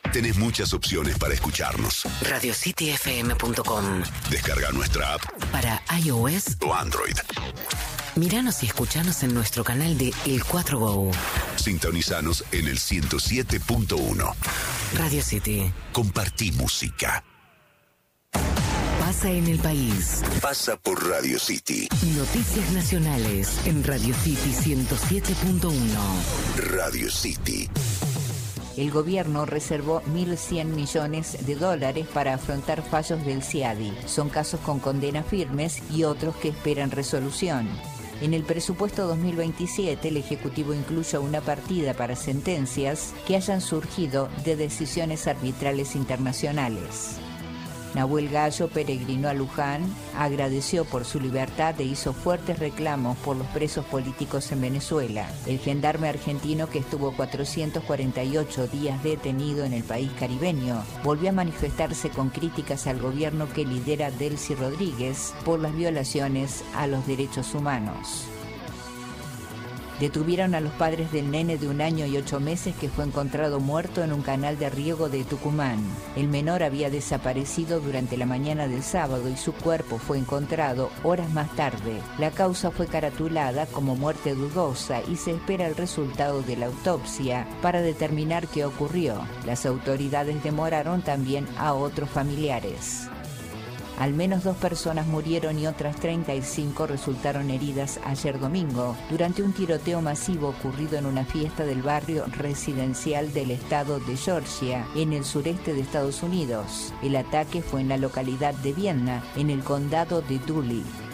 Tenés muchas opciones para escucharnos. RadioCityFM.com. Descarga nuestra app para iOS o Android. Míranos y escuchanos en nuestro canal de El 4Go. Sintonizanos en el 107.1. Radio City. Compartí música. Pasa en el país. Pasa por Radio City. Noticias nacionales en Radio City 107.1. Radio City. El gobierno reservó 1.100 millones de dólares para afrontar fallos del CIADI. Son casos con condenas firmes y otros que esperan resolución. En el presupuesto 2027, el Ejecutivo incluye una partida para sentencias que hayan surgido de decisiones arbitrales internacionales. Nahuel Gallo peregrinó a Luján, agradeció por su libertad e hizo fuertes reclamos por los presos políticos en Venezuela. El gendarme argentino, que estuvo 448 días detenido en el país caribeño, volvió a manifestarse con críticas al gobierno que lidera Delcy Rodríguez por las violaciones a los derechos humanos. Detuvieron a los padres del nene de 1 año y 8 meses que fue encontrado muerto en un canal de riego de Tucumán. El menor había desaparecido durante la mañana del sábado y su cuerpo fue encontrado horas más tarde. La causa fue caratulada como muerte dudosa y se espera el resultado de la autopsia para determinar qué ocurrió. Las autoridades demoraron también a otros familiares. Al menos 2 personas murieron y otras 35 resultaron heridas ayer domingo durante un tiroteo masivo ocurrido en una fiesta del barrio residencial del estado de Georgia, en el sureste de Estados Unidos. El ataque fue en la localidad de Vienna, en el condado de Dooley.